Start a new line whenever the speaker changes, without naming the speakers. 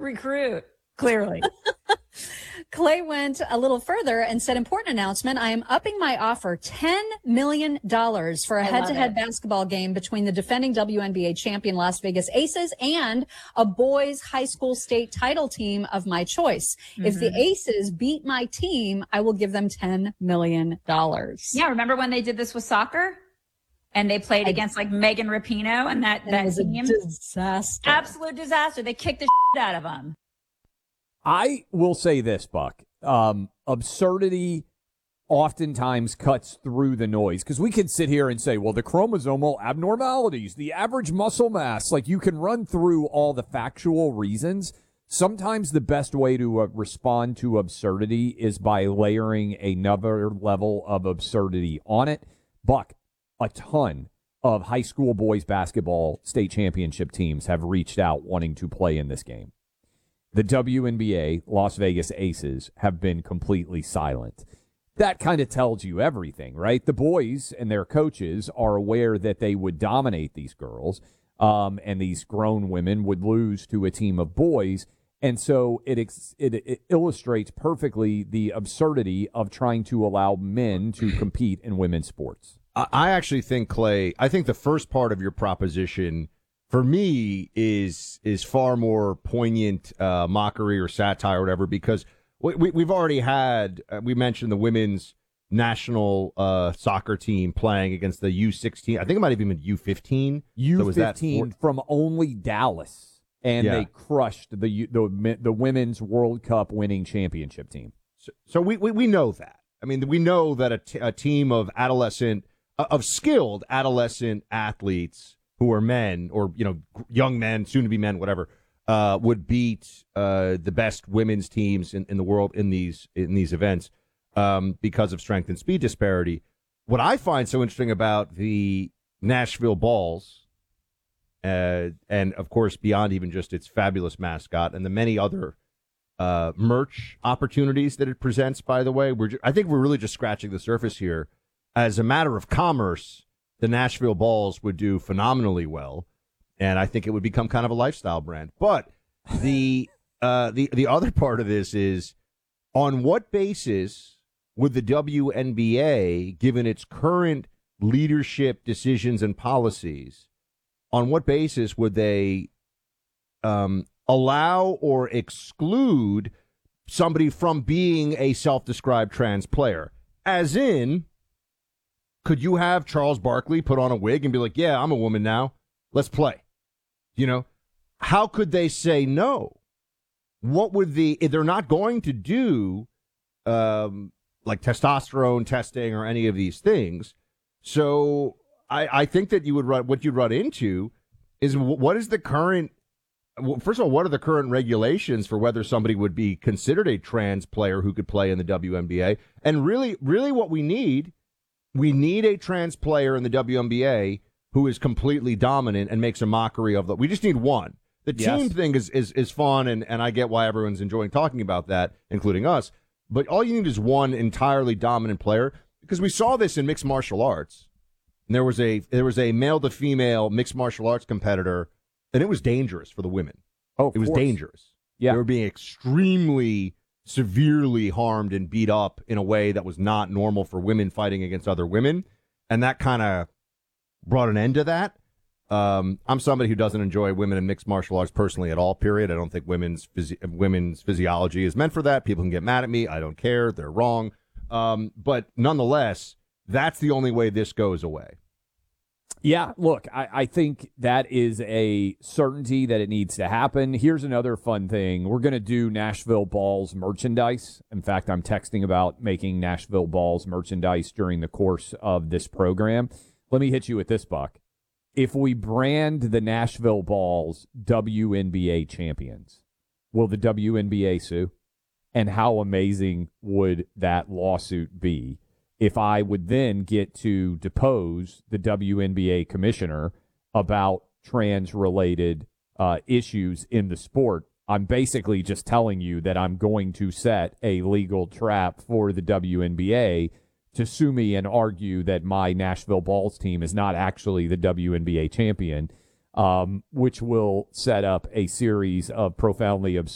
recruit, clearly.
Clay went a little further and said, important announcement, I am upping my offer $10 million for a head-to-head basketball game between the defending WNBA champion Las Vegas Aces and a boys high school state title team of my choice. Mm-hmm. If the Aces beat my team, I will give them $10 million.
Yeah, remember when they did this with soccer? And they played against like Megan Rapinoe and that team?
A disaster.
Absolute disaster. They kicked the shit out of them.
I will say this, Buck. Absurdity oftentimes cuts through the noise because we can sit here and say, well, the chromosomal abnormalities, the average muscle mass, like you can run through all the factual reasons. Sometimes the best way to respond to absurdity is by layering another level of absurdity on it. Buck, a ton of high school boys basketball state championship teams have reached out wanting to play in this game. The WNBA, Las Vegas Aces, have been completely silent. That kind of tells you everything, right? The boys and their coaches are aware that they would dominate these girls, and these grown women would lose to a team of boys. And so it illustrates perfectly the absurdity of trying to allow men to compete in women's sports.
I actually think, Clay, I think the first part of your proposition for me is far more poignant mockery or satire or whatever, because we've already had, we mentioned the women's national soccer team playing against the U16. I think it might have even been U15.
U15 from only Dallas, and they crushed the women's World Cup winning championship team.
So we know that. I mean, we know that a team of skilled adolescent athletes who are men or, young men, soon to be men, whatever, would beat the best women's teams in the world in these events because of strength and speed disparity. What I find so interesting about the Nashville Balls, and of course beyond even just its fabulous mascot and the many other merch opportunities that it presents, by the way, I think we're really just scratching the surface here. As a matter of commerce, the Nashville Balls would do phenomenally well, and I think it would become kind of a lifestyle brand. But the other part of this is, on what basis would the WNBA, given its current leadership decisions and policies, on what basis would they allow or exclude somebody from being a self-described trans player? As in, could you have Charles Barkley put on a wig and be like, yeah, I'm a woman now, let's play? How could they say no? What would if they're not going to do like testosterone testing or any of these things? So I think that what you'd run into is, what is the current, first of all, what are the current regulations for whether somebody would be considered a trans player who could play in the WNBA? And really what we need a trans player in the WNBA who is completely dominant and makes a mockery of we just need one. The team thing is fun, and I get why everyone's enjoying talking about that, including us. But all you need is one entirely dominant player, because we saw this in mixed martial arts. And there was a male to female mixed martial arts competitor, and it was dangerous for the women.
Oh,
it was dangerous. Yeah, they were being extremely severely harmed and beat up in a way that was not normal for women fighting against other women, and that kind of brought an end to that. I'm somebody who doesn't enjoy women in mixed martial arts personally at all, period. I don't think women's physiology is meant for that. People can get mad at me. I don't care. They're wrong. But nonetheless, that's the only way this goes away.
Yeah, look, I think that is a certainty that it needs to happen. Here's another fun thing. We're going to do Nashville Balls merchandise. In fact, I'm texting about making Nashville Balls merchandise during the course of this program. Let me hit you with this, Buck. If we brand the Nashville Balls WNBA champions, will the WNBA sue? And how amazing would that lawsuit be if I would then get to depose the WNBA commissioner about trans-related issues in the sport? I'm basically just telling you that I'm going to set a legal trap for the WNBA to sue me and argue that my Nashville Balls team is not actually the WNBA champion, which will set up a series of profoundly absurd